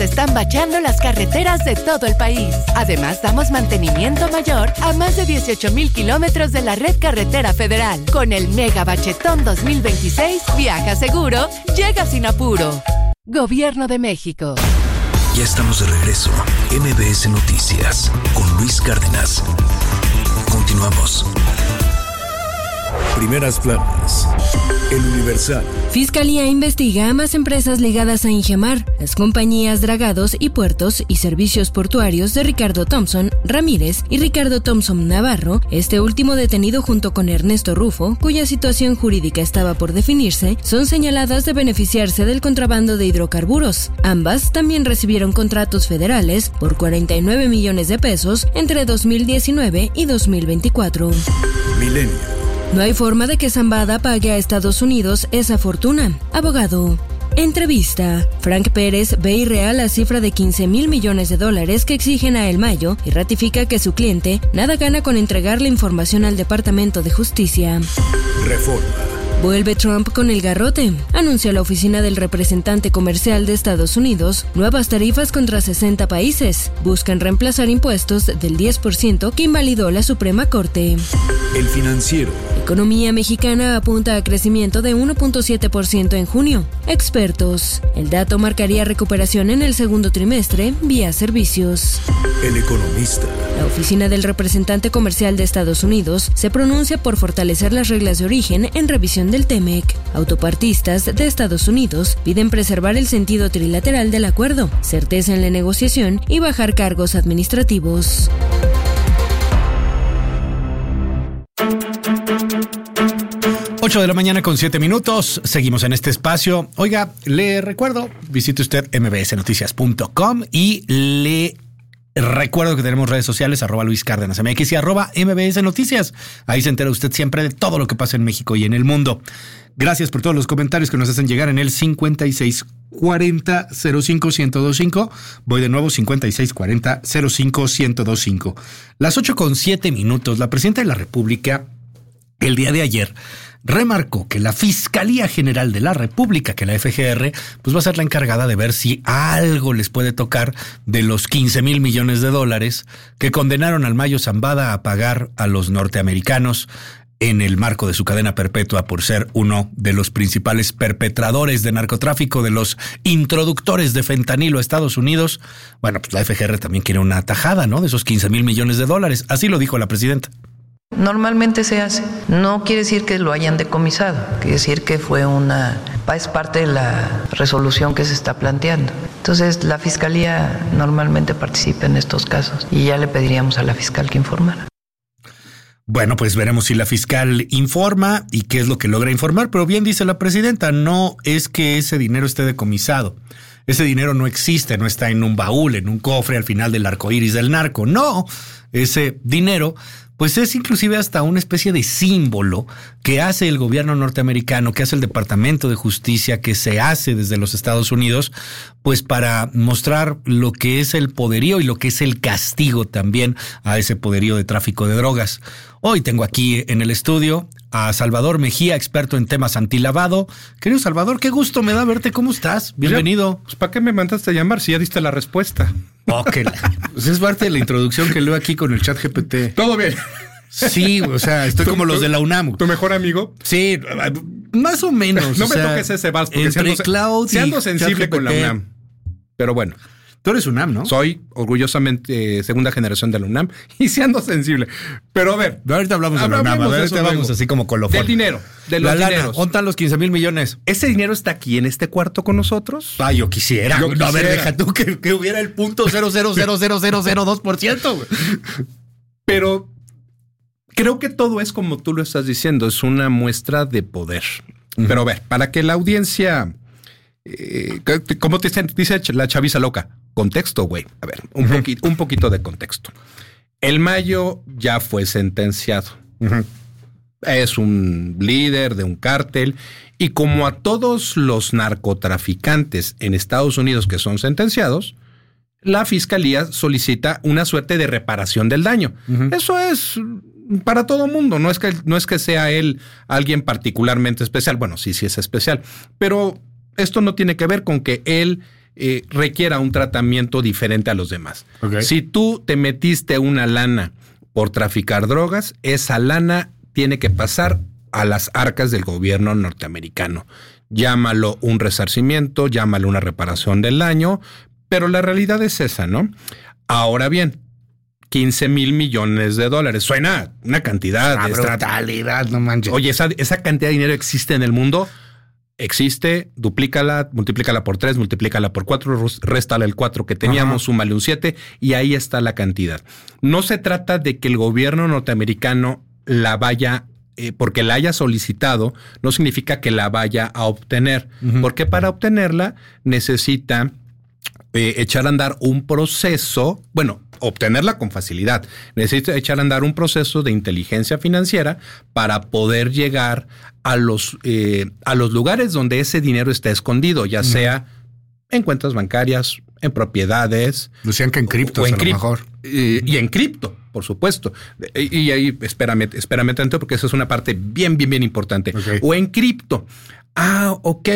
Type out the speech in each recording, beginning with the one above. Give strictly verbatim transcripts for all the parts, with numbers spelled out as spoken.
están bachando las carreteras de todo el país. Además, damos mantenimiento mayor a más de dieciocho mil kilómetros de la red carretera federal. Con el Mega Bachetón dos mil veintiséis, viaja seguro, llega sin apuro. Gobierno de México. Ya estamos de regreso. M B S Noticias con Luis Cárdenas. Continuamos. Primeras planas. El Universal. Fiscalía investiga a más empresas ligadas a Ingemar, las compañías Dragados y Puertos y Servicios Portuarios de Ricardo Thompson Ramírez y Ricardo Thompson Navarro, este último detenido junto con Ernesto Rufo, cuya situación jurídica estaba por definirse, son señaladas de beneficiarse del contrabando de hidrocarburos. Ambas también recibieron contratos federales por cuarenta y nueve millones de pesos entre dos mil diecinueve y dos mil veinticuatro. Milenio. No hay forma de que Zambada pague a Estados Unidos esa fortuna. Abogado. Entrevista. Frank Pérez ve irreal la cifra de quince mil millones de dólares que exigen a El Mayo y ratifica que su cliente nada gana con entregar la información al Departamento de Justicia. Reforma. Vuelve Trump con el garrote. Anuncia la oficina del representante comercial de Estados Unidos nuevas tarifas contra sesenta países. Buscan reemplazar impuestos del diez por ciento que invalidó la Suprema Corte. El Financiero. Economía mexicana apunta a crecimiento de uno punto siete por ciento en junio. Expertos. El dato marcaría recuperación en el segundo trimestre vía servicios. El Economista. La oficina del representante comercial de Estados Unidos se pronuncia por fortalecer las reglas de origen en revisión del T M E C. Autopartistas de Estados Unidos piden preservar el sentido trilateral del acuerdo, certeza en la negociación y bajar cargos administrativos. ocho de la mañana con siete minutos. Seguimos en este espacio. Oiga, le recuerdo, visite usted m b s noticias punto com y le recuerdo que tenemos redes sociales, arroba Luis Cárdenas M X y arroba M B S Noticias. Ahí se entera usted siempre de todo lo que pasa en México y en el mundo. Gracias por todos los comentarios que nos hacen llegar en el cincuenta y seis cuarenta cero cinco ciento veinticinco. Voy de nuevo, cincuenta y seis cuarenta cero cinco ciento veinticinco. Las ocho con siete minutos. La presidenta de la República, el día de ayer, remarcó que la Fiscalía General de la República, que la F G R, pues va a ser la encargada de ver si algo les puede tocar de los quince mil millones de dólares que condenaron al Mayo Zambada a pagar a los norteamericanos en el marco de su cadena perpetua por ser uno de los principales perpetradores de narcotráfico, de los introductores de fentanilo a Estados Unidos. Bueno, pues la F G R también quiere una tajada, ¿no?, de esos quince mil millones de dólares. Así lo dijo la presidenta. Normalmente se hace. No quiere decir que lo hayan decomisado, quiere decir que fue una, es parte de la resolución que se está planteando. Entonces la Fiscalía normalmente participa en estos casos y ya le pediríamos a la fiscal que informara. Bueno, pues veremos si la fiscal informa y qué es lo que logra informar, pero bien dice la presidenta, no es que ese dinero esté decomisado. Ese dinero no existe, no está en un baúl, en un cofre al final del arco iris del narco. No, ese dinero pues es inclusive hasta una especie de símbolo que hace el gobierno norteamericano, que hace el Departamento de Justicia, que se hace desde los Estados Unidos, pues para mostrar lo que es el poderío y lo que es el castigo también a ese poderío de tráfico de drogas. Hoy tengo aquí en el estudio a Salvador Mejía, experto en temas antilavado. Querido Salvador, qué gusto me da verte. ¿Cómo estás? Bienvenido. Pues, ¿para qué me mandaste a llamar si ya diste la respuesta? Ok, pues es parte de la introducción que leo aquí con el chat G P T. Todo bien. Sí, o sea, estoy como los de la UNAM. ¿Tu mejor amigo? Sí, más o menos. No o me sea, toques ese vals porque entre siendo, cloud siendo y sensible con la UNAM. Pero bueno. Tú eres UNAM, ¿no? Soy orgullosamente eh, segunda generación de la UNAM y siendo sensible. Pero a ver. Ahorita hablamos de la UNAM. A ver, ahorita vamos así como colofón. Del dinero. De los la lana. dineros. ¿Dónde están los quince mil millones? ¿Ese dinero está aquí en este cuarto con nosotros? Ah, yo quisiera. Yo no, a ver, quisiera. deja tú que, que hubiera el punto cero cero cero cero cero cero dos por ciento. Pero creo que todo es como tú lo estás diciendo. Es una muestra de poder. Uh-huh. Pero a ver, para que la audiencia... Eh, ¿Cómo te dice la chaviza loca? Contexto, güey. A ver, un, uh-huh. poquito, un poquito de contexto. El Mayo ya fue sentenciado. Uh-huh. Es un líder de un cártel y como a todos los narcotraficantes en Estados Unidos que son sentenciados, la fiscalía solicita una suerte de reparación del daño. Uh-huh. Eso es para todo mundo. No es que, no es que sea él alguien particularmente especial. Bueno, sí, sí es especial. Pero esto no tiene que ver con que él eh, requiera un tratamiento diferente a los demás. Okay. Si tú te metiste una lana por traficar drogas, esa lana tiene que pasar a las arcas del gobierno norteamericano. Llámalo un resarcimiento, llámalo una reparación del daño, pero la realidad es esa, ¿no? Ahora bien, quince mil millones de dólares. Suena una cantidad Una de brutalidad, no manches. Oye, esa, esa cantidad de dinero existe en el mundo. Existe, duplícala, multiplícala por tres, multiplícala por cuatro, réstale el cuatro que teníamos, Ajá. súmale un siete y ahí está la cantidad. No se trata de que el gobierno norteamericano la vaya, eh, porque la haya solicitado, no significa que la vaya a obtener, uh-huh. porque para obtenerla necesita eh, echar a andar un proceso, bueno, obtenerla con facilidad. Necesita echar a andar un proceso de inteligencia financiera para poder llegar a los, eh, a los lugares donde ese dinero está escondido, ya sea en cuentas bancarias, en propiedades. Decían que en cripto, a lo mejor. Eh, y en cripto, por supuesto. Y, y ahí, espérame, espérame tanto, porque eso es una parte bien, bien, bien importante. Okay. O en cripto. Ah, ok.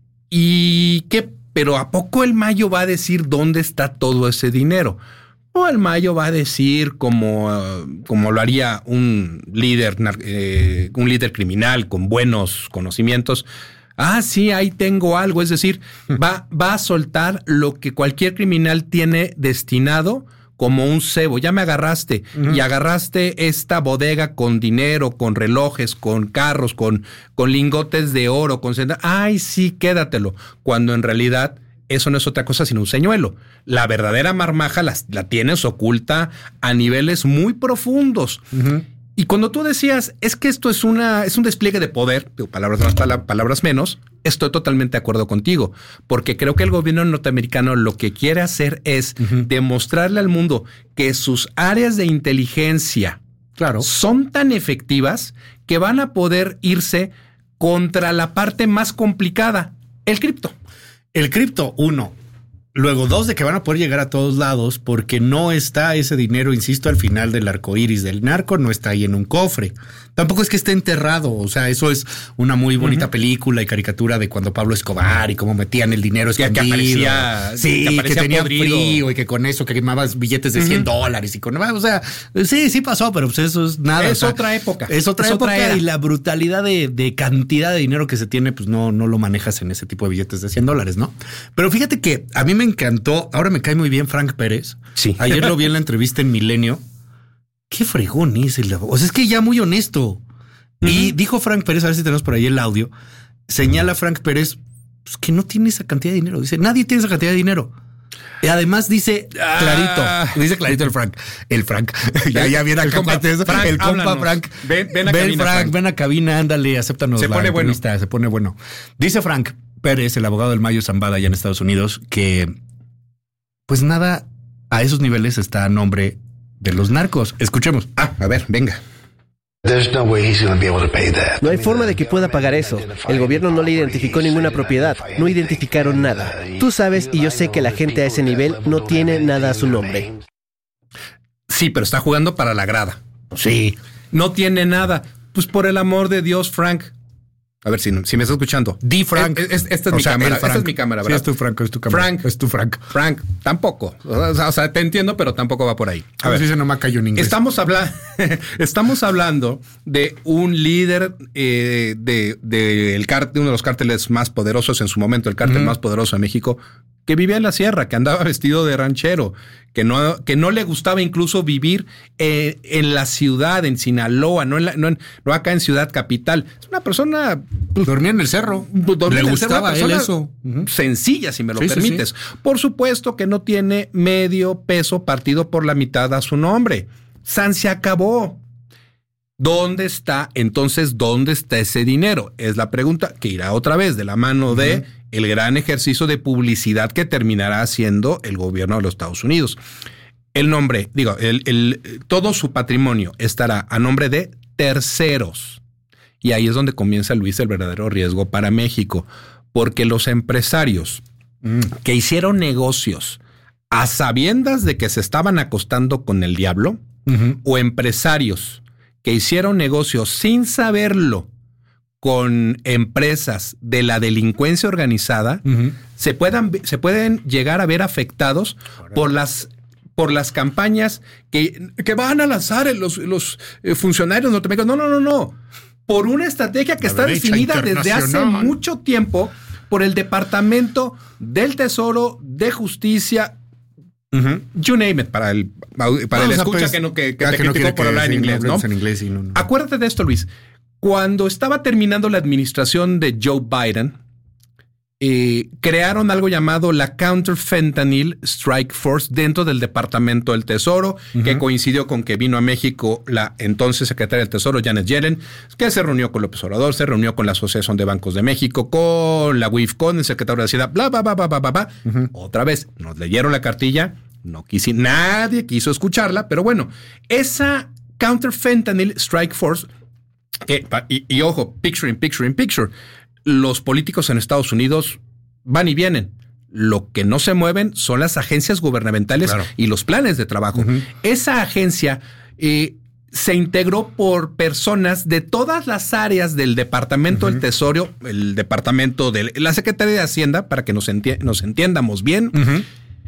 ¿Y qué? Pero ¿a poco el Mayo va a decir dónde está todo ese dinero? O el Mayo va a decir, como, uh, como lo haría un líder, eh, un líder criminal con buenos conocimientos. Ah, sí, ahí tengo algo. Es decir, va, va a soltar lo que cualquier criminal tiene destinado como un cebo. Ya me agarraste uh-huh. y agarraste esta bodega con dinero, con relojes, con carros, con, con lingotes de oro, con senda. Ay, sí, quédatelo. Cuando en realidad eso no es otra cosa sino un señuelo. La verdadera marmaja la, la tienes oculta a niveles muy profundos. Uh-huh. Y cuando tú decías, es que esto es una es un despliegue de poder, digo, palabras más, palabras menos, estoy totalmente de acuerdo contigo, porque creo que el gobierno norteamericano lo que quiere hacer es uh-huh. demostrarle al mundo que sus áreas de inteligencia claro. son tan efectivas que van a poder irse contra la parte más complicada, el cripto. El cripto, uno. Luego, dos, de que van a poder llegar a todos lados porque no está ese dinero, insisto, al final del arco iris del narco, no está ahí en un cofre. Tampoco es que esté enterrado. O sea, eso es una muy bonita uh-huh. película y caricatura de cuando Pablo Escobar y cómo metían el dinero escondido. Que aparecía, sí, que, aparecía que tenía podrido. frío y que con eso que quemabas billetes de cien uh-huh. dólares y con, o sea, sí, sí pasó, pero pues eso es nada. Es o sea, otra época. Es otra es época otra era. Y la brutalidad de, de cantidad de dinero que se tiene, pues no, no lo manejas en ese tipo de billetes de cien dólares, ¿no? Pero fíjate que a mí me encantó. Ahora me cae muy bien Frank Pérez. Sí. Ayer lo vi en la entrevista en Milenio. Qué fregón es el... O sea, es que ya muy honesto. Uh-huh. Y dijo Frank Pérez, a ver si tenemos por ahí el audio, señala Frank Pérez pues, que no tiene esa cantidad de dinero. Dice, nadie tiene esa cantidad de dinero. Y además dice clarito, ah. dice clarito el Frank, el Frank, ya, ya viene acá, compa, eso, Frank, el compa háblanos. Frank, ven, ven a ven cabina, Frank, Frank, ven a cabina, ándale, acéptanos se la pone entrevista, bueno. se pone bueno. Dice Frank Pérez, el abogado del Mayo Zambada allá en Estados Unidos, que pues nada a esos niveles está a nombre de los narcos. Escuchemos. Ah, a ver, venga. No hay forma de que pueda pagar eso. El gobierno no le identificó ninguna propiedad, no identificaron nada. Tú sabes y yo sé que la gente a ese nivel no tiene nada a su nombre. Sí, pero está jugando para la grada. Sí. No tiene nada. Pues por el amor de Dios, Frank. A ver si, si me está escuchando. Di Frank. Es, es, esta es o mi sea, cámara. Esta es mi cámara, ¿verdad? Sí, es tu Frank, es tu cámara. Frank. Es tu Frank. Frank, tampoco. O sea, te entiendo, pero tampoco va por ahí. A, a ver si se no me cayó en inglés. Estamos, habla estamos hablando de un líder eh, de, de, el cártel, uno de los cárteles más poderosos en su momento, el cártel mm. más poderoso de México, que vivía en la sierra, que andaba vestido de ranchero, que no, que no le gustaba incluso vivir eh, en la ciudad, en Sinaloa, no, en la, no, en, no acá en Ciudad Capital. Es una persona... Pues, dormía en el cerro. Le gustaba a él eso. Sencilla, si me lo sí, permites. Sí, sí. Por supuesto que no tiene medio peso partido por la mitad a su nombre. San se acabó. ¿Dónde está? Entonces, ¿dónde está ese dinero? Es la pregunta que irá otra vez de la mano uh-huh. de el gran ejercicio de publicidad que terminará haciendo el gobierno de los Estados Unidos. El nombre, digo, el, el, todo su patrimonio estará a nombre de terceros. Y ahí es donde comienza, Luis, el verdadero riesgo para México. Porque los empresarios mm. que hicieron negocios a sabiendas de que se estaban acostando con el diablo, uh-huh. o empresarios que hicieron negocios sin saberlo con empresas de la delincuencia organizada, uh-huh. se puedan se pueden llegar a ver afectados Correcto. por las por las campañas que, que van a lanzar los, los funcionarios norteamericanos. No, no, no, no. Por una estrategia que la está definida desde hace mucho tiempo por el Departamento del Tesoro, de Justicia, uh-huh. you name it, para el, para el escucha pues, que, no, que, que te que criticó no por hablar en inglés, ¿no? En inglés y no, no. Acuérdate de esto, Luis. Cuando estaba terminando la administración de Joe Biden, eh, crearon algo llamado la Counter Fentanyl Strike Force dentro del Departamento del Tesoro, uh-huh. que coincidió con que vino a México la entonces secretaria del Tesoro, Janet Yellen, que se reunió con López Obrador, se reunió con la Asociación de Bancos de México, con la U I F, con el secretario de Hacienda, bla, bla, bla, bla, bla, bla, bla. Uh-huh. Otra vez, nos leyeron la cartilla, no quisi, nadie quiso escucharla, pero bueno, esa Counter Fentanyl Strike Force, que, y, y ojo, picture in picture in picture, los políticos en Estados Unidos van y vienen. Lo que no se mueven son las agencias gubernamentales claro. y los planes de trabajo. Uh-huh. Esa agencia eh, se integró por personas de todas las áreas del Departamento uh-huh. del Tesoro, el Departamento de la Secretaría de Hacienda, para que nos, enti- nos entiendamos bien. Uh-huh.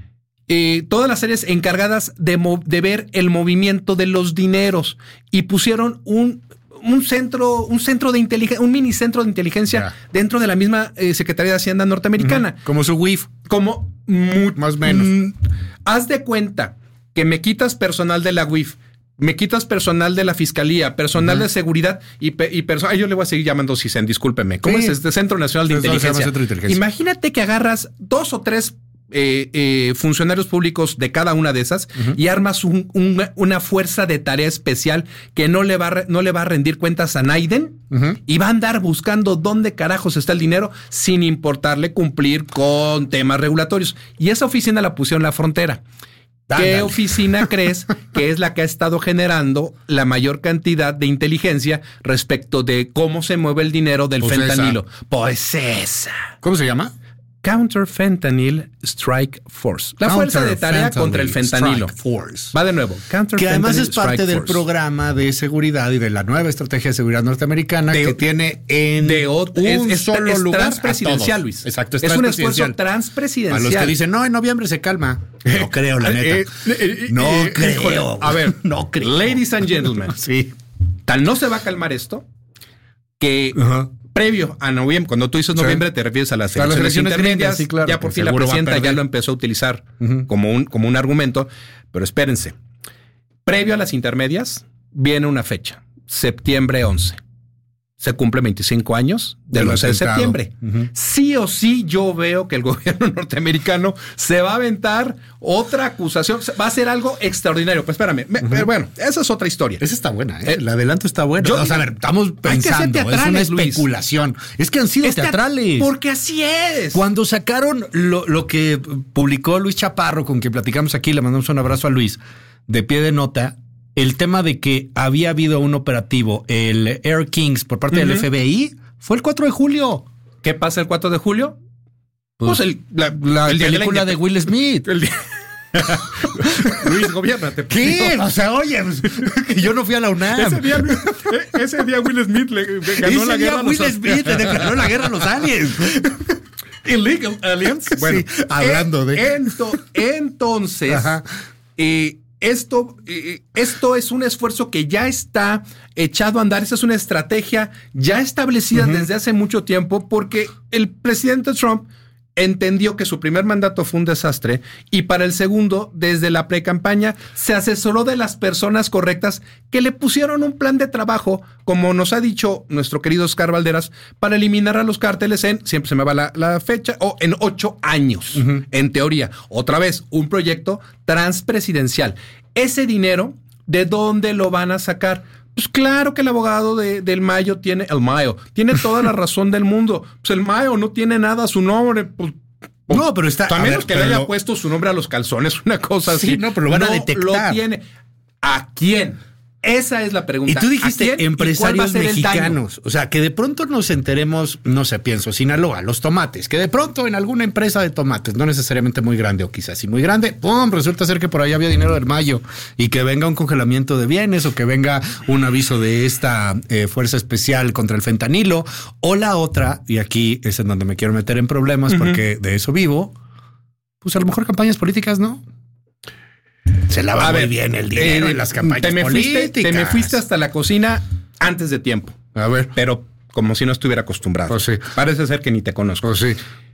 Eh, todas las áreas encargadas de, mo- de ver el movimiento de los dineros y pusieron un un centro, un centro de inteligencia, un mini centro de inteligencia yeah. dentro de la misma eh, Secretaría de Hacienda norteamericana. Uh-huh. Como su U I F. Como mu- más o menos. Mm, haz de cuenta que me quitas personal de la U I F, me quitas personal de la Fiscalía, personal uh-huh. de seguridad y, pe- y personal. Yo le voy a seguir llamando CISEN, discúlpeme. ¿Cómo sí. es este Centro Nacional de Entonces, Inteligencia? Centro de Inteligencia? Imagínate que agarras dos o tres Eh, eh, funcionarios públicos de cada una de esas uh-huh. y armas un, un, una fuerza de tarea especial que no le va a, re, no le va a rendir cuentas a Naiden uh-huh. y va a andar buscando dónde carajos está el dinero sin importarle cumplir con temas regulatorios. Y esa oficina la pusieron en la frontera. Dándale. ¿Qué oficina crees que es la que ha estado generando la mayor cantidad de inteligencia respecto de cómo se mueve el dinero del pues fentanilo? Esa. Pues esa. ¿Cómo se llama? Counter Fentanyl Strike Force. La Counter fuerza de tarea contra el fentanilo. Force. Va de nuevo. Counter que además es parte del Force. Programa de seguridad y de la nueva estrategia de seguridad norteamericana de, que tiene en de otro, un es, solo es lugar transpresidencial, Luis. Exacto. Es, es un esfuerzo transpresidencial. A los que dicen, no, en noviembre se calma. No creo, la neta. Eh, eh, no eh, creo. A ver, no creo. Ladies and gentlemen. Sí. Tal no se va a calmar esto que... Uh-huh. Previo a noviembre, cuando tú dices noviembre, sí. te refieres a las elecciones, las elecciones intermedias. Sí, claro, ya por fin la presidenta ya lo empezó a utilizar uh-huh. como, un, como un argumento. Pero espérense. Previo a las intermedias, viene una fecha. Septiembre once. Se cumple veinticinco años del once de septiembre. Uh-huh. Sí o sí, yo veo que el gobierno norteamericano se va a aventar otra acusación. Va a ser algo extraordinario. Pues espérame. Uh-huh. Pero bueno, esa es otra historia. Esa está buena, ¿eh? El adelanto está bueno. Yo, o sea, a ver, estamos pensando. Es una especulación. Luis. Es que han sido es teatrales. Porque así es. Cuando sacaron lo, lo que publicó Luis Chaparro, con quien platicamos aquí, le mandamos un abrazo a Luis, de pie de nota, el tema de que había habido un operativo, el Air Kings, por parte uh-huh. del F B I, fue el cuatro de julio. ¿Qué pasa el cuatro de julio? Pues, pues el, la, la el película de, de Will Smith. El día... Luis, gobiérnate. ¿Qué? O sea, oye, que yo no fui a la UNAM. Ese día, ese día Will Smith le ganó ese la guerra a los Will Smith le declaró la guerra a los aliens. Illegal aliens. Bueno, sí, hablando de... Ento, entonces... Ajá. Eh, Esto, eh, esto es un esfuerzo que ya está echado a andar. Esa es una estrategia ya establecida uh-huh. desde hace mucho tiempo, porque el presidente Trump entendió que su primer mandato fue un desastre y para el segundo, desde la precampaña, se asesoró de las personas correctas que le pusieron un plan de trabajo, como nos ha dicho nuestro querido Oscar Valderas, para eliminar a los cárteles en, siempre se me va la, la fecha, o en ocho años, uh-huh. en teoría. Otra vez, un proyecto transpresidencial. Ese dinero, ¿de dónde lo van a sacar? Pues claro que el abogado de, del Mayo tiene, el Mayo, tiene toda la razón del mundo. Pues el Mayo no tiene nada a su nombre, pues, pues no, pero está... A menos que le haya lo... puesto su nombre a los calzones, una cosa sí, así. no, pero lo van no a detectar. Lo tiene. ¿A quién? Esa es la pregunta. Y tú dijiste empresarios mexicanos. O sea, que de pronto nos enteremos, no sé, pienso, Sinaloa, los tomates, que de pronto en alguna empresa de tomates, no necesariamente muy grande o quizás sí muy grande, ¡pum! Resulta ser que por ahí había dinero del Mayo y que venga un congelamiento de bienes o que venga un aviso de esta eh, fuerza especial contra el fentanilo. O la otra, y aquí es en donde me quiero meter en problemas uh-huh. porque de eso vivo, pues a lo mejor campañas políticas, ¿no? Se lava a muy ver, bien el dinero eh, en las campañas te me políticas. Fuiste, te me fuiste hasta la cocina antes de tiempo. A ver. Pero como si no estuviera acostumbrado. Oh, sí. Parece ser que ni te conozco. Oh, sí.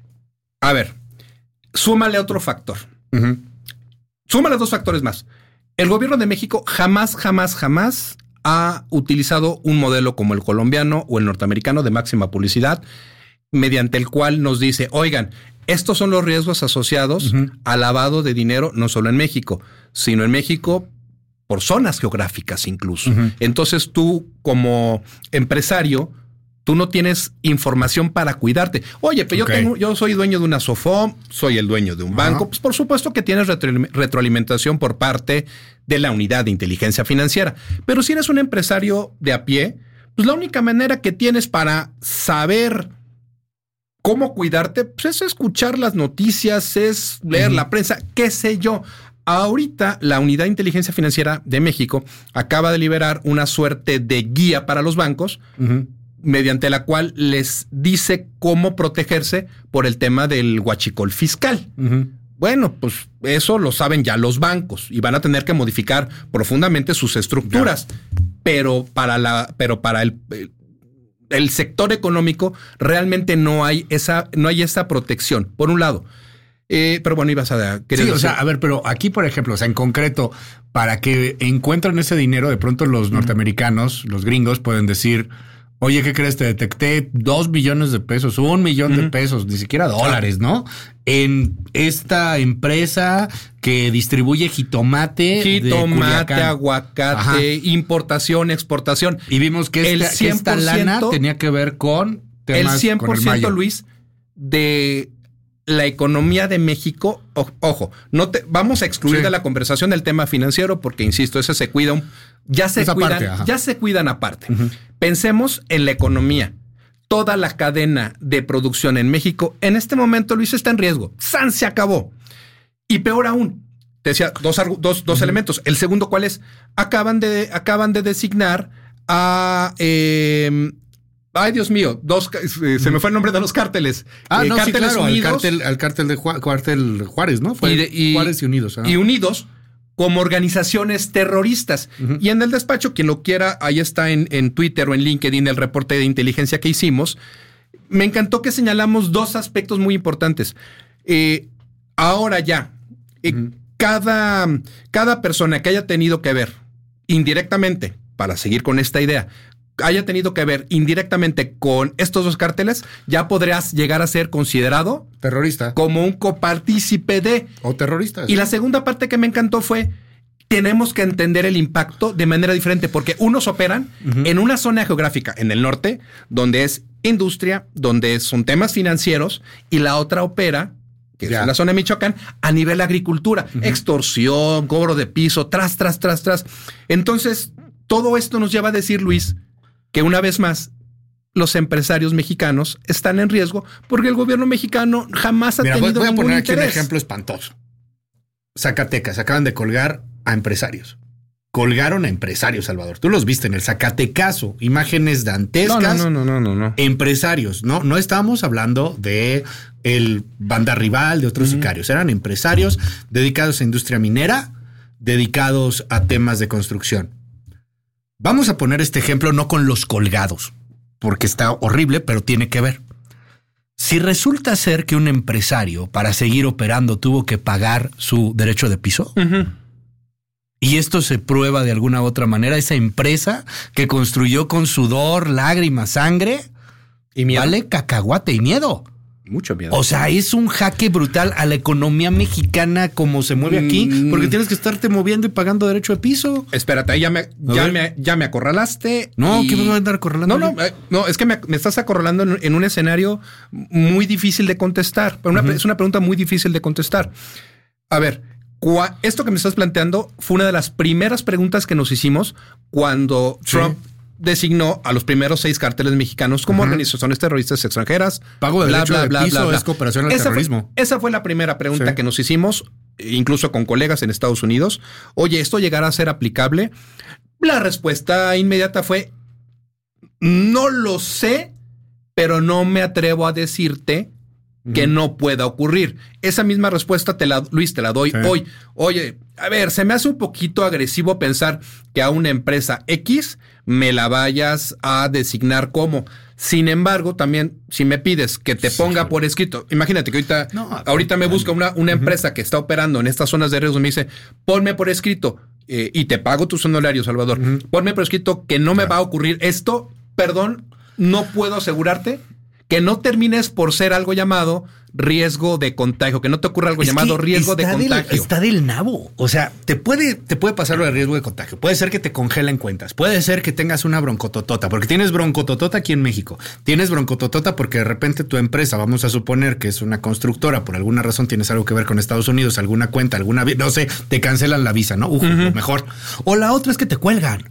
A ver, súmale otro factor. Uh-huh. Súmale dos factores más. El gobierno de México jamás, jamás, jamás ha utilizado un modelo como el colombiano o el norteamericano de máxima publicidad, mediante el cual nos dice, oigan, estos son los riesgos asociados uh-huh. al lavado de dinero, no solo en México, sino en México por zonas geográficas incluso. Uh-huh. Entonces tú como empresario, tú no tienes información para cuidarte. Oye, pero okay. yo tengo, yo soy dueño de una Sofom, soy el dueño de un uh-huh. banco. Pues por supuesto que tienes retro, retroalimentación por parte de la unidad de inteligencia financiera. Pero si eres un empresario de a pie, pues la única manera que tienes para saber cómo cuidarte, pues es escuchar las noticias, es leer uh-huh. la prensa, qué sé yo. Ahorita la Unidad de Inteligencia Financiera de México acaba de liberar una suerte de guía para los bancos, uh-huh. mediante la cual les dice cómo protegerse por el tema del huachicol fiscal. Uh-huh. Bueno, pues eso lo saben ya los bancos y van a tener que modificar profundamente sus estructuras, yeah. pero para la, pero para el el sector económico realmente no hay esa, no hay esa protección, por un lado. Eh, pero bueno, ibas a... Sí, decir. O sea, a ver, pero aquí, por ejemplo, o sea, en concreto, para que encuentren ese dinero, de pronto los uh-huh. norteamericanos, los gringos, pueden decir, oye, ¿qué crees? Te detecté dos millones de pesos, un millón uh-huh. de pesos, ni siquiera dólares, ¿no? En esta empresa que distribuye jitomate, jitomate, aguacate, Ajá. importación, exportación. Y vimos que el esta, esta lana tenía que ver con temas el cien por ciento, con el Mayo. Luis, de la economía de México. O, ojo, no te vamos a excluir sí. de la conversación el tema financiero porque, insisto, ese se cuida un, ya se Esa cuidan, parte, ya se cuidan aparte. Uh-huh. Pensemos en la economía. Toda la cadena de producción en México en este momento, Luis, está en riesgo. ¡San! Se acabó. Y peor aún, te decía dos, dos, dos uh-huh. elementos. El segundo, ¿cuál es? Acaban de, acaban de designar a... Eh, ay, Dios mío, dos, eh, se me fue el nombre de los cárteles. Ah, eh, no, cárteles sí, claro, Unidos. Al cártel, al cártel de Juárez, cuartel Juárez, ¿no? Fue y de, y, Juárez y Unidos. ¿no? Y Unidos como organizaciones terroristas. Uh-huh. Y en el despacho, quien lo quiera, ahí está en, en Twitter o en LinkedIn el reporte de inteligencia que hicimos. Me encantó que señalamos dos aspectos muy importantes. Eh, ahora ya, eh, uh-huh. cada, cada persona que haya tenido que ver indirectamente, para seguir con esta idea, haya tenido que ver indirectamente con estos dos cárteles, ya podrías llegar a ser considerado terrorista, como un copartícipe de... O terrorista. Y sí. La segunda parte que me encantó fue, tenemos que entender el impacto de manera diferente, porque unos operan uh-huh. en una zona geográfica en el norte, donde es industria, donde son temas financieros, y la otra opera, que ya. es la zona de Michoacán, a nivel agricultura, uh-huh. extorsión, cobro de piso, tras, tras, tras, tras. Entonces, todo esto nos lleva a decir, Luis, que una vez más los empresarios mexicanos están en riesgo porque el gobierno mexicano jamás ha Mira, tenido voy, voy ningún a poner aquí interés. un ejemplo espantoso. Zacatecas, acaban de colgar a empresarios. Colgaron a empresarios, Salvador. Tú los viste en el Zacatecaso, imágenes dantescas. No, no, no, no, no, no. Empresarios, no, no estamos hablando de el banda rival, de otros uh-huh. sicarios. Eran empresarios dedicados a industria minera, dedicados a temas de construcción. Vamos a poner este ejemplo no con los colgados, porque está horrible, pero tiene que ver. Si resulta ser que un empresario, para seguir operando, tuvo que pagar su derecho de piso, uh-huh. y esto se prueba de alguna u otra manera, esa empresa que construyó con sudor, lágrimas, sangre, y miedo. Vale cacahuate y miedo. Mucho miedo. O sea, es un jaque brutal a la economía mexicana como se mueve aquí, mm. porque tienes que estarte moviendo y pagando derecho de piso. Espérate, ahí ya me, ya me, ya me acorralaste. No, y... ¿qué me voy a andar acorralando? No, no, eh, no, es que me, me estás acorralando en, en un escenario muy difícil de contestar. Pero una, uh-huh. Es una pregunta muy difícil de contestar. A ver, cua- esto que me estás planteando fue una de las primeras preguntas que nos hicimos cuando Sí. Trump designó a los primeros seis cárteles mexicanos como Ujú. organizaciones terroristas extranjeras. Pago de derecho de piso es cooperación al esa terrorismo. Fue, esa fue la primera pregunta Sí. que nos hicimos, incluso con colegas en Estados Unidos. Oye, ¿esto llegará a ser aplicable? La respuesta inmediata fue, no lo sé, pero no me atrevo a decirte que no pueda ocurrir. Esa misma respuesta, te la, Luis, te la doy Sí. hoy. Oye, a ver, se me hace un poquito agresivo pensar que a una empresa X me la vayas a designar como. Sin embargo, también, si me pides que te ponga por escrito, imagínate que ahorita, No, ahorita me busca una, una empresa que está operando en estas zonas de riesgo y me dice, ponme por escrito eh, y te pago tus honorarios, Salvador. Ponme por escrito que no me va a ocurrir esto. Perdón, no puedo asegurarte que no termines por ser algo llamado riesgo de contagio, que no te ocurra algo Es llamado que riesgo de está del- contagio. está del nabo. O sea, te puede, te puede pasar lo de riesgo de contagio. Puede ser que te congelen cuentas. Puede ser que tengas una broncototota, porque tienes broncototota aquí en México. Tienes broncototota porque de repente tu empresa, vamos a suponer que es una constructora, por alguna razón tienes algo que ver con Estados Unidos, alguna cuenta, alguna, vi- no sé, te cancelan la visa, ¿no? Ujú, lo mejor. O la otra es que te cuelgan.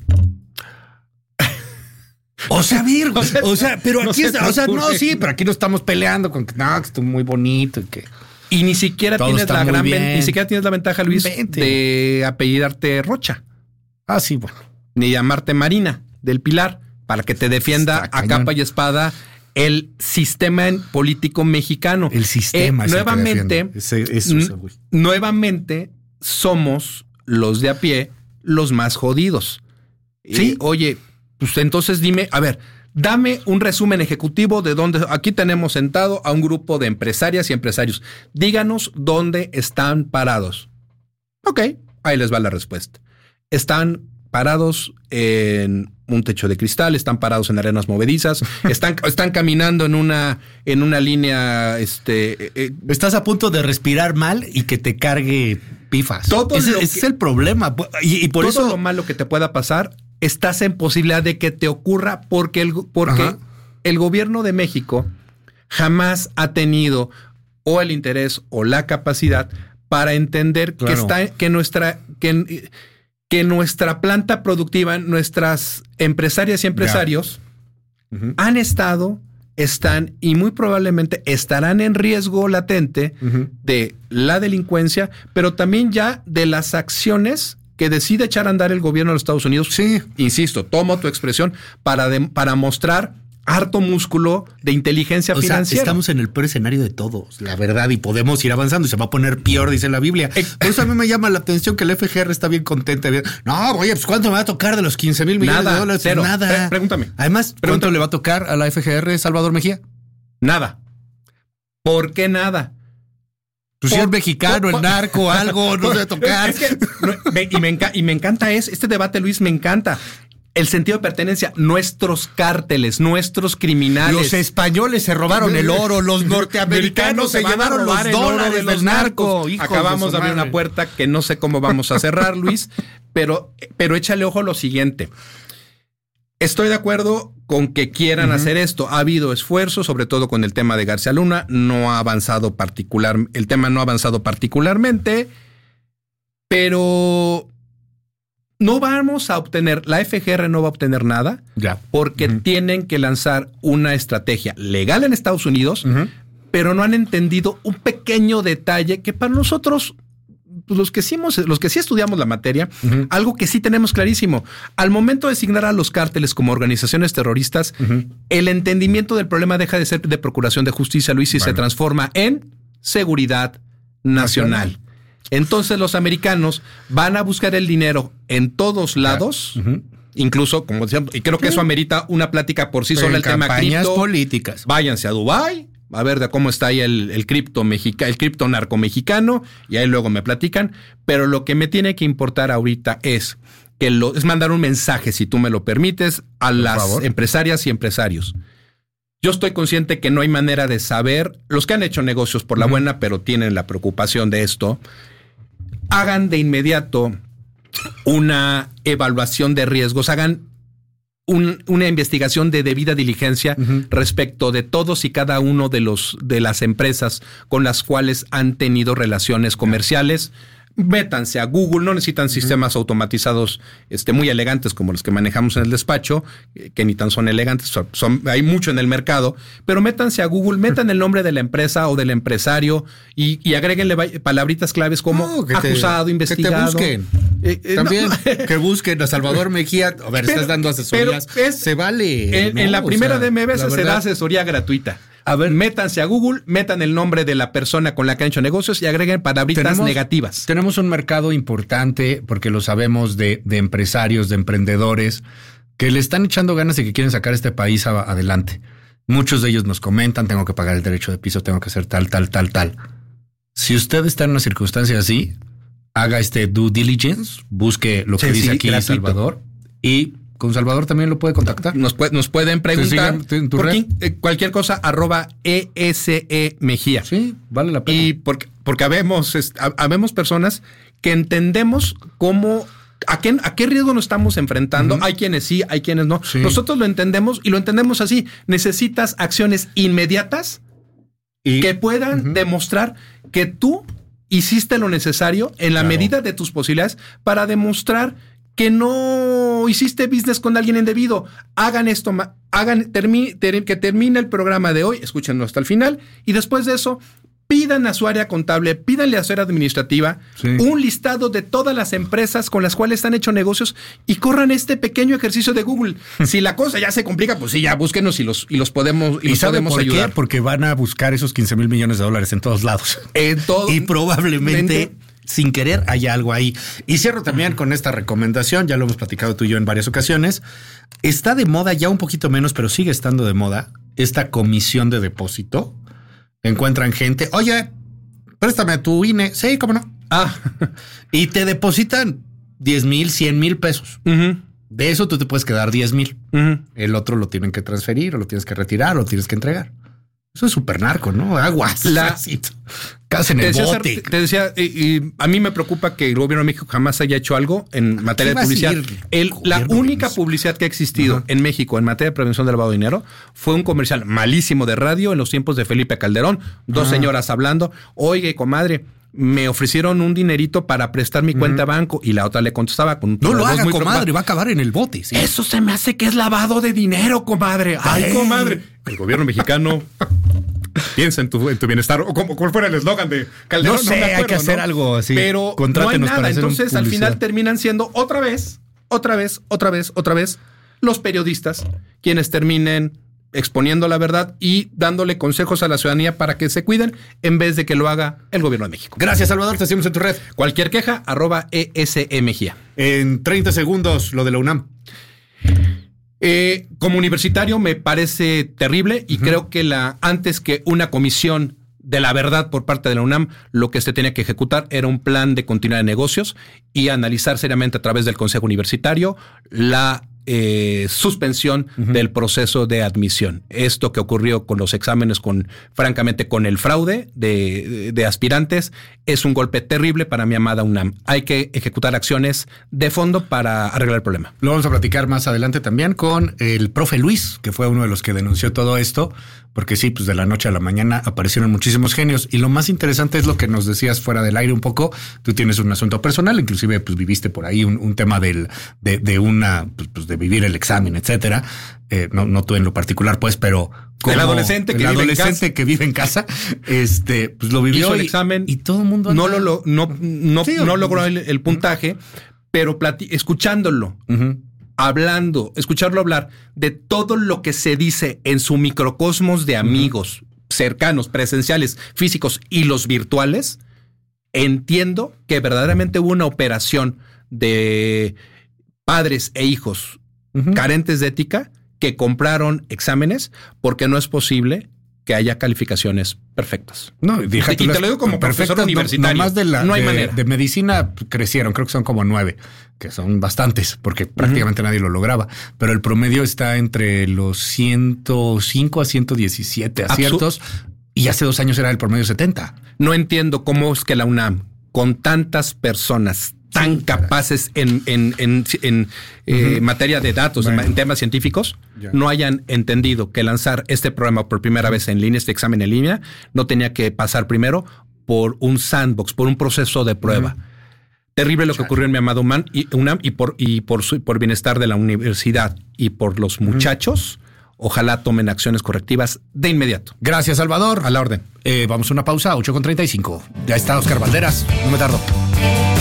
O sea, Virgo, O sea, o sea, pero no aquí se está, te o sea, no, ocurre. sí, pero aquí no estamos peleando con que no, que esto es muy bonito y que Y ni siquiera Todo tienes está la muy gran bien. ven- ni siquiera tienes la ventaja, Luis, Vente. de apellidarte Rocha, ah, sí, bueno. ni llamarte Marina del Pilar, para que te defienda Está a cañón. capa y espada el sistema en- político mexicano. El sistema Eh, es el que nuevamente, defiende. Ese- eso es, n- güey. nuevamente somos los de a pie los más jodidos. Sí, oye, pues entonces dime, a ver, dame un resumen ejecutivo de dónde. Aquí tenemos sentado a un grupo de empresarias y empresarios. Díganos dónde están parados. Ok, ahí les va la respuesta. Están parados en un techo de cristal, están parados en arenas movedizas, están, están caminando en una, en una línea, este, eh, eh, Estás a punto de respirar mal y que te cargue pifas. Todo ese, lo ese que- es el problema. Y, y por todo eso lo malo que te pueda pasar, estás en posibilidad de que te ocurra porque el, porque Ajá. el gobierno de México jamás ha tenido o el interés o la capacidad para entender Claro. que está que nuestra que, que nuestra planta productiva, nuestras empresarias y empresarios Ujú. han estado, están y muy probablemente estarán en riesgo latente Ujú. de la delincuencia, pero también ya de las acciones que decide echar a andar el gobierno de los Estados Unidos. Sí. Insisto, tomo tu expresión para, de- para mostrar harto músculo de inteligencia O sea, financiera. estamos en el peor escenario de todos, la verdad, y podemos ir avanzando y se va a poner peor, dice la Biblia. Por eso a mí me llama la atención que el F G R está bien contenta. bien, No, oye, pues ¿cuánto me va a tocar de los quince mil millones Nada, de dólares? cero. Nada. Pre- pregúntame. Además, ¿cuánto Pregúntame. le va a tocar a la F G R Salvador Mejía? Nada. ¿Por qué nada? Pues si Por- es mexicano, por- el narco, algo, no debe tocar. Es que, no, me- y, me enca- y me encanta es, este debate, Luis, me encanta. El sentido de pertenencia, nuestros cárteles, nuestros criminales. Los españoles se robaron el oro, los norteamericanos se van a llevaron los robar el oro dólares de los del narco. narcos. Hijos Acabamos su de abrir madre. una puerta que no sé cómo vamos a cerrar, Luis, pero, pero échale ojo a lo siguiente. Estoy de acuerdo con que quieran uh-huh. hacer esto. Ha habido esfuerzos, sobre todo con el tema de García Luna. No ha avanzado particular, el tema no ha avanzado particularmente, pero no vamos a obtener, la F G R no va a obtener nada, ya. porque uh-huh. tienen que lanzar una estrategia legal en Estados Unidos, uh-huh. pero no han entendido un pequeño detalle que para nosotros, pues los que sí hemos, los que sí estudiamos la materia, uh-huh. algo que sí tenemos clarísimo, al momento de designar a los cárteles como organizaciones terroristas, uh-huh. el entendimiento del problema deja de ser de procuración de justicia, Luis, y bueno. se transforma en seguridad nacional. nacional. Entonces los americanos van a buscar el dinero en todos lados, uh-huh. incluso, como decíamos, y creo que eso amerita una plática por sí sola, el tema cripto. políticas. Váyanse a Dubái, a ver de cómo está ahí el, el cripto mexica, el cripto narco mexicano, y ahí luego me platican. Pero lo que me tiene que importar ahorita es que lo, es mandar un mensaje, si tú me lo permites, a por las favor. empresarias y empresarios. Yo estoy consciente que no hay manera de saber, los que han hecho negocios por la uh-huh. buena, pero tienen la preocupación de esto, hagan de inmediato una evaluación de riesgos, hagan un, una investigación de debida diligencia uh-huh. respecto de todos y cada uno de los de las empresas con las cuales han tenido relaciones comerciales. métanse a Google, no necesitan sistemas uh-huh. automatizados este, muy elegantes como los que manejamos en el despacho, que ni tan son elegantes, son, son, hay mucho en el mercado, pero métanse a Google, metan el nombre de la empresa o del empresario y, y agréguenle palabritas claves como no, que acusado, te, investigado. Que te busquen. Eh, eh, También no. que busquen a Salvador Mejía. A ver, pero, estás dando asesorías. Es, se vale. En, ¿no? en la primera o sea, de M B S se da asesoría gratuita. A ver, métanse a Google, metan el nombre de la persona con la que han hecho negocios y agreguen palabritas tenemos, negativas. Tenemos un mercado importante, porque lo sabemos, de, de empresarios, de emprendedores, que le están echando ganas y que quieren sacar este país a, adelante. Muchos de ellos nos comentan, tengo que pagar el derecho de piso, tengo que hacer tal, tal, tal, tal. Si usted está en una circunstancia así, haga este due diligence, busque lo que sí, dice sí, aquí gratuito. Salvador y... Con Salvador también lo puede contactar. Nos, puede, nos pueden preguntar en tu red? Quién, cualquier cosa, arroba E S E Mejía. Sí, vale la pena. Y porque, porque habemos, habemos personas que entendemos cómo, a qué, a qué riesgo nos estamos enfrentando. Uh-huh. Hay quienes sí, hay quienes no. Sí. Nosotros lo entendemos y lo entendemos así. Necesitas acciones inmediatas y, que puedan uh-huh. demostrar que tú hiciste lo necesario en la claro. medida de tus posibilidades para demostrar que no hiciste business con alguien indebido. Hagan esto, hagan termi, ter, que termine el programa de hoy, escúchenlo hasta el final, y después de eso, pidan a su área contable, pídanle a su área administrativa sí. un listado de todas las empresas con las cuales han hecho negocios y corran este pequeño ejercicio de Google. Si la cosa ya se complica, pues sí, ya búsquenos y los, y los podemos, y ¿Y los sabe podemos por ayudar. Qué? Porque van a buscar esos quince mil millones de dólares en todos lados. En todo. Y probablemente... Mente, sin querer hay algo ahí. Y cierro también con esta recomendación, ya lo hemos platicado tú y yo en varias ocasiones. Está de moda, ya un poquito menos, pero sigue estando de moda, esta comisión de depósito. Encuentran gente, oye, préstame tu I N E. Sí, cómo no. Ah, y te depositan diez mil, cien mil pesos. Uh-huh. De eso tú te puedes quedar diez mil. Uh-huh. El otro lo tienen que transferir, o lo tienes que retirar, o lo tienes que entregar. Eso es súper narco, ¿no? Aguas. La, Casi en el te bote. Decía, te decía, y, y a mí me preocupa que el gobierno de México jamás haya hecho algo en materia de publicidad. El, la única publicidad que ha existido uh-huh. en México en materia de prevención del lavado de dinero fue un comercial malísimo de radio en los tiempos de Felipe Calderón. Dos uh-huh. señoras hablando. Oye, comadre, me ofrecieron un dinerito para prestar mi uh-huh. cuenta banco, y la otra le contestaba con un no lo haga, comadre, va a acabar en el bote. ¿Sí? Eso se me hace que es lavado de dinero, comadre. Ay, Ay. comadre. El gobierno mexicano piensa en tu, en tu bienestar, o como cuál fuera el eslogan de Calderón. No sé, no me acuerdo, hay que hacer ¿no? algo así. Pero no hay nada. Entonces al final terminan siendo otra vez, otra vez, otra vez, otra vez los periodistas quienes terminen exponiendo la verdad y dándole consejos a la ciudadanía para que se cuiden en vez de que lo haga el gobierno de México. Gracias, Salvador. Te seguimos en tu red. Cualquier queja, arroba E S E Mejía. En treinta segundos, lo de la UNAM. Eh, como universitario me parece terrible y uh-huh. creo que la antes que una comisión de la verdad por parte de la UNAM, lo que se tenía que ejecutar era un plan de continuidad de negocios y analizar seriamente a través del Consejo Universitario la Eh, suspensión uh-huh. del proceso de admisión. Esto que ocurrió con los exámenes, con francamente con el fraude de, de, de aspirantes, es un golpe terrible para mi amada UNAM. Hay que ejecutar acciones de fondo para arreglar el problema. Lo vamos a platicar más adelante también con el profe Luis, que fue uno de los que denunció todo esto, porque sí, pues de la noche a la mañana aparecieron muchísimos genios. Y lo más interesante es lo que nos decías fuera del aire un poco. Tú tienes un asunto personal, inclusive pues viviste por ahí un, un tema del, de, de una, pues, pues de vivir el examen, etcétera. Eh, no, no tú en lo particular, pues, pero como el adolescente, que, el vive adolescente en que vive en casa, este, pues lo vivió hizo el y, examen y todo el mundo no lo, lo no no, sí, no logró el, el puntaje, uh-huh. pero plati- escuchándolo. Uh-huh. Hablando, escucharlo hablar de todo lo que se dice en su microcosmos de amigos uh-huh. cercanos, presenciales, físicos y los virtuales, entiendo que verdaderamente hubo una operación de padres e hijos uh-huh. carentes de ética que compraron exámenes porque no es posible que haya calificaciones perfectas. No, fíjate, y te lo digo como profesor universitario. No, más de la, no hay de, manera. De medicina crecieron, creo que son como nueve, que son bastantes, porque prácticamente uh-huh. nadie lo lograba. Pero el promedio está entre los ciento cinco a ciento diecisiete aciertos. Absur- y hace dos años era el promedio setenta. No entiendo cómo es que la UNAM, con tantas personas tan sí, capaces en, en, en, en eh, uh-huh. materia de datos, bueno. en, en temas científicos, yeah. no hayan entendido que lanzar este programa por primera vez en línea, este examen en línea, no tenía que pasar primero por un sandbox, por un proceso de prueba. Uh-huh. Terrible lo que ocurrió en mi amado UNAM y, UNAM, y por y por su por bienestar de la universidad y por los muchachos. Ojalá tomen acciones correctivas de inmediato. Gracias, Salvador. A la orden. Eh, vamos a una pausa, ocho con treinta y cinco. Ya está Oscar Valderas. No me tardo.